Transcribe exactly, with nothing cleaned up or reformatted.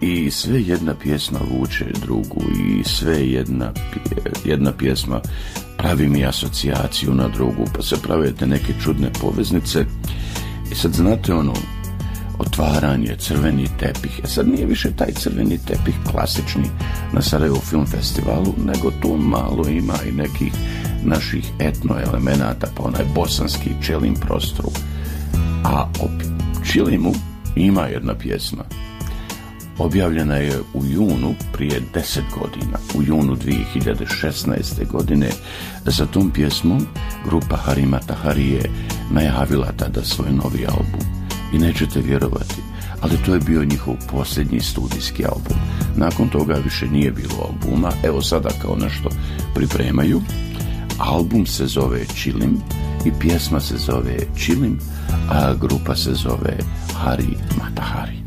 i sve jedna pjesma vuče drugu i sve jedna, jedna pjesma pravi mi asocijaciju na drugu, pa se prave te neke čudne poveznice. I sad znate ono, otvaranje, crveni tepih. E sad nije više taj crveni tepih klasični na Sarajevo Film Festivalu, nego tu malo ima i nekih naših etno elemenata, pa onaj bosanski Čelim prostoru. A o Čilimu ima jedna pjesma. Objavljena je u junu prije deset godina, u junu dvije hiljade šesnaeste. godine. Za tom pjesmom grupa Harima Tahari je najavila tada svoj novi album. I nećete vjerovati, ali to je bio njihov posljednji studijski album. Nakon toga više nije bilo albuma. Evo sada kao nešto pripremaju. Album se zove Čilim i pjesma se zove Čilim, a grupa se zove Harima Tahari.